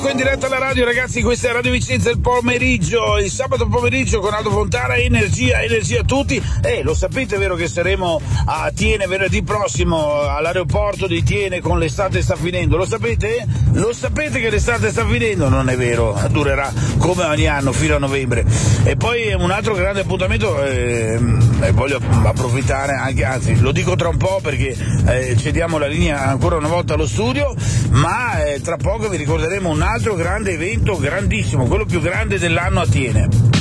in diretta alla radio, ragazzi, questa è Radio Vicenza il pomeriggio, il sabato pomeriggio con Aldo Fontana, energia a tutti. Lo sapete, vero, che saremo a Tiene venerdì prossimo all'aeroporto di Tiene con L'estate sta finendo? Lo sapete? Lo sapete che l'estate sta finendo? Non è vero, durerà come ogni anno fino a novembre. E poi un altro grande appuntamento, voglio approfittare anche, anzi lo dico tra un po' perché cediamo la linea ancora una volta allo studio, ma tra poco vi ricorderemo un altro grande evento, grandissimo, quello più grande dell'anno a Tiene.